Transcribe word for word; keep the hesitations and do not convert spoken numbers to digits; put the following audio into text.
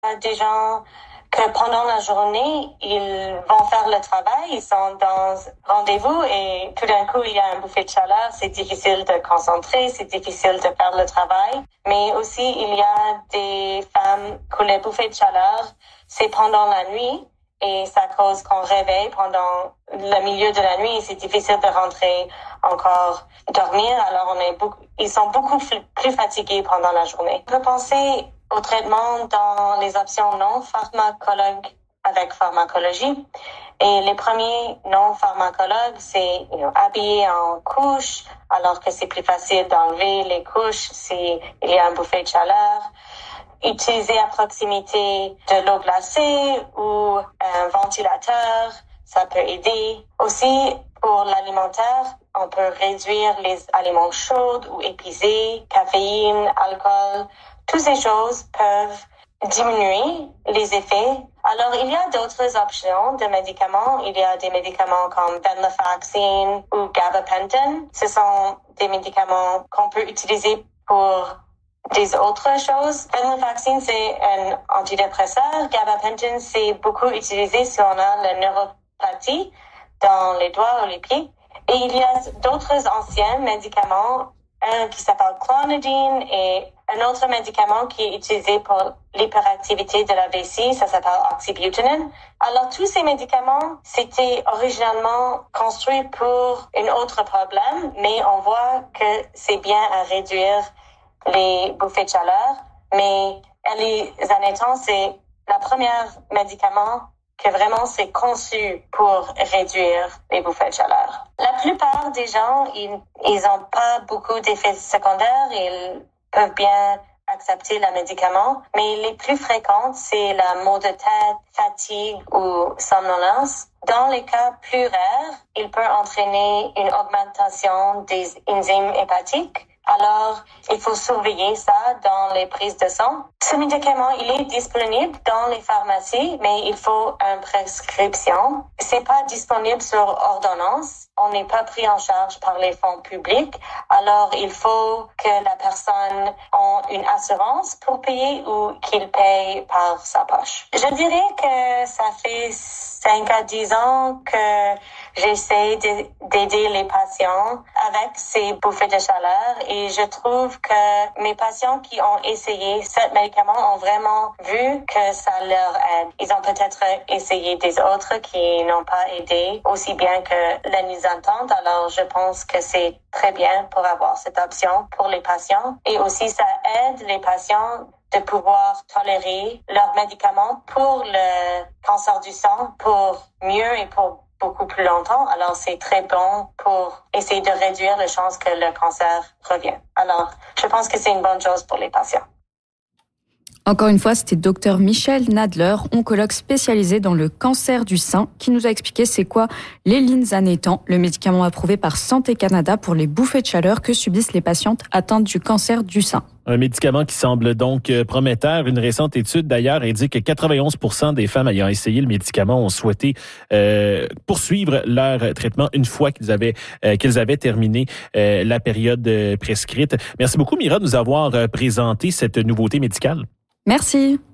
a des gens que pendant la journée, ils vont faire le travail, ils sont dans rendez-vous et tout d'un coup, il y a un bouffée de chaleur, c'est difficile de concentrer, c'est difficile de faire le travail. Mais aussi, il y a des femmes que les bouffées de chaleur, c'est pendant la nuit et ça cause qu'on réveille pendant le milieu de la nuit et c'est difficile de rentrer encore dormir. Alors, on est beaucoup, ils sont beaucoup plus fatigués pendant la journée. On peut penser au traitement dans les options non pharmacologues avec pharmacologie. Et les premiers non pharmacologues, c'est you know, habiller en couche, alors que c'est plus facile d'enlever les couches s'il y a un bouffée de chaleur. Utiliser à proximité de l'eau glacée ou un ventilateur, ça peut aider. Aussi, pour l'alimentaire, on peut réduire les aliments chauds ou épicés, caféine, alcool. Toutes ces choses peuvent diminuer les effets. Alors, il y a d'autres options de médicaments. Il y a des médicaments comme venlafaxine ou gabapentin. Ce sont des médicaments qu'on peut utiliser pour des autres choses. Venlafaxine, c'est un antidépresseur. Gabapentin, c'est beaucoup utilisé si on a la neuropathie dans les doigts ou les pieds. Et il y a d'autres anciens médicaments, un qui s'appelle clonidine et un autre médicament qui est utilisé pour l'hyperactivité de la vessie, ça s'appelle oxybutynin. Alors, tous ces médicaments, c'était originalement construit pour un autre problème, mais on voit que c'est bien à réduire les bouffées de chaleur. Mais les annétans, c'est la première médicament que vraiment c'est conçu pour réduire les bouffées de chaleur. La plupart des gens, ils, ils ont pas beaucoup d'effets secondaires, ils peuvent bien accepter le médicament, mais les plus fréquentes, c'est la maux de tête, fatigue ou somnolence. Dans les cas plus rares, il peut entraîner une augmentation des enzymes hépatiques. Alors, il faut surveiller ça dans les prises de sang. Ce médicament, il est disponible dans les pharmacies, mais il faut une prescription. C'est pas disponible sur ordonnance. On n'est pas pris en charge par les fonds publics. Alors, il faut que la personne ait une assurance pour payer ou qu'il paye par sa poche. Je dirais que ça fait cinq à dix ans que j'essaie d'aider les patients avec ces bouffées de chaleur et je trouve que mes patients qui ont essayé ce médicament ont vraiment vu que ça leur aide. Ils ont peut-être essayé des autres qui n'ont pas aidé aussi bien que l'anisantant. Alors, je pense que c'est très bien pour avoir cette option pour les patients. Et aussi, ça aide les patients de pouvoir tolérer leurs médicaments pour le cancer du sang, pour mieux et pour beaucoup plus longtemps. Alors, c'est très bon pour essayer de réduire les chances que le cancer revienne. Alors, je pense que c'est une bonne chose pour les patients. Encore une fois, c'était docteur Michel Nadler, oncologue spécialisé dans le cancer du sein, qui nous a expliqué c'est quoi l'élinzanétant, le médicament approuvé par Santé Canada pour les bouffées de chaleur que subissent les patientes atteintes du cancer du sein. Un médicament qui semble donc prometteur. Une récente étude, d'ailleurs, indique que quatre-vingt-onze pour cent des femmes ayant essayé le médicament ont souhaité euh, poursuivre leur traitement une fois qu'ils avaient euh, qu'ils avaient terminé euh, la période prescrite. Merci beaucoup, Mira, de nous avoir présenté cette nouveauté médicale. Merci.